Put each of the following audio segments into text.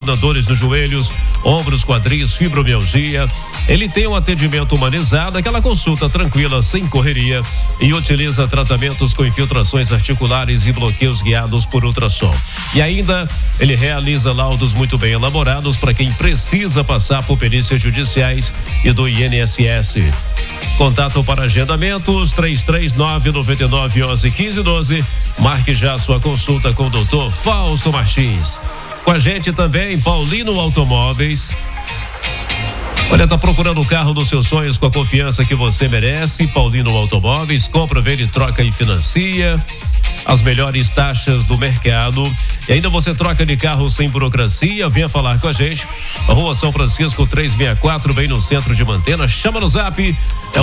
coluna, dores nos joelhos, ombros, quadris, fibromialgia. Ele tem um atendimento humanizado, aquela consulta tranquila, sem correria, e utiliza tratamentos com infiltrações articulares e bloqueios guiados por ultrassom. E ainda ele realiza laudos muito bem elaborados para quem precisa passar por perícias judiciais e do INSS. Contato para agendamentos 339-9911-1512. Marque já sua consulta com o Dr. Fausto Martins. Com a gente também Paulino Automóveis. Olha, tá procurando o carro dos seus sonhos com a confiança que você merece? Paulino Automóveis, compra, vende, troca e financia. As melhores taxas do mercado. E ainda você troca de carro sem burocracia. Venha falar com a gente. A Rua São Francisco 364, bem no centro de Mantena. Chama no zap. É o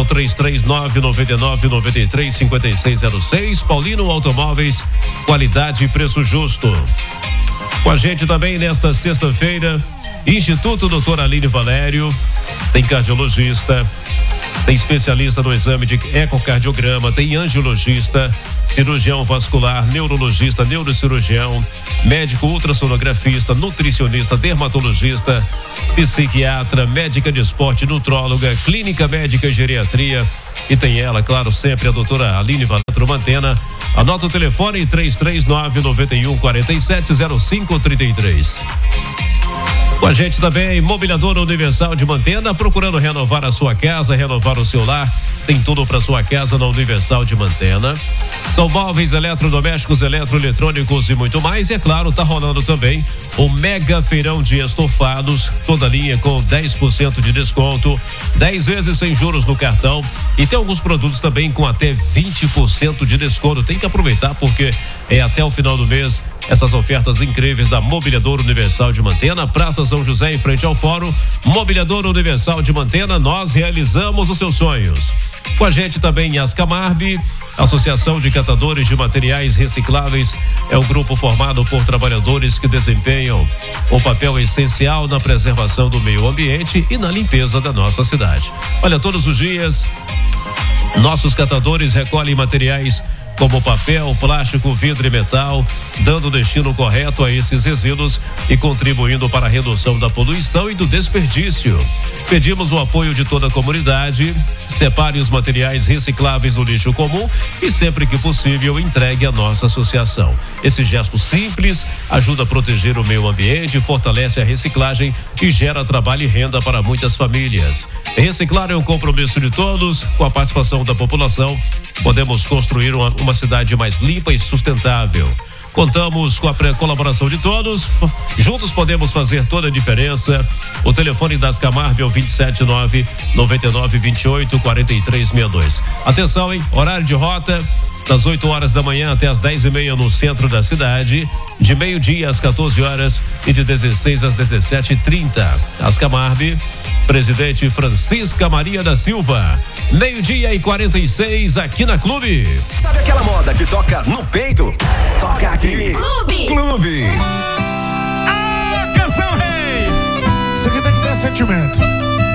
339-9993-5606. Paulino Automóveis, qualidade e preço justo. Com a gente também nesta sexta-feira, Instituto Doutor Aline Valério. Tem cardiologista, tem especialista no exame de ecocardiograma, tem angiologista, cirurgião vascular, neurologista, neurocirurgião, médico ultrassonografista, nutricionista, dermatologista, psiquiatra, médica de esporte, nutróloga, clínica médica e geriatria. E tem ela, claro, sempre a doutora Aline Valério Mantena. Anota o telefone 339-9147-0533. Com a gente também, Mobiliadora Universal de Mantena, procurando renovar a sua casa, renovar o seu lar. Tem tudo para sua casa na Universal de Mantena. São móveis, eletrodomésticos, eletroeletrônicos e muito mais. E é claro, tá rolando também o mega feirão de estofados, toda linha com 10% de desconto, 10 vezes sem juros no cartão. E tem alguns produtos também com até 20% de desconto. Tem que aproveitar porque é até o final do mês essas ofertas incríveis da Mobiliadora Universal de Mantena, Praça São José, em frente ao Fórum. Mobiliadora Universal de Mantena, nós realizamos os seus sonhos. Com a gente também Ascamarbe, Associação de Catadores de Materiais Recicláveis. É um grupo formado por trabalhadores que desempenham um papel essencial na preservação do meio ambiente e na limpeza da nossa cidade. Olha, todos os dias, nossos catadores recolhem materiais como papel, plástico, vidro e metal, dando o destino correto a esses resíduos e contribuindo para a redução da poluição e do desperdício. Pedimos o apoio de toda a comunidade. Separe os materiais recicláveis do lixo comum e, sempre que possível, entregue à nossa associação. Esse gesto simples ajuda a proteger o meio ambiente, fortalece a reciclagem e gera trabalho e renda para muitas famílias. Reciclar é um compromisso de todos. Com a participação da população, podemos construir uma cidade mais limpa e sustentável. Contamos com a colaboração de todos. Juntos podemos fazer toda a diferença. O telefone das Camarbe é o 279-9928-4362. Atenção, hein? Horário de rota das 8 horas da manhã até as 10:30 no centro da cidade, de meio-dia às 14 horas e de 16 às 17h30. As Camarbe, Presidente Francisca Maria da Silva. 12:46 aqui na Clube. Sabe aquela moda que toca no peito? Toca aqui. Clube. Ah, canção rei. Isso aqui tem que ter sentimento.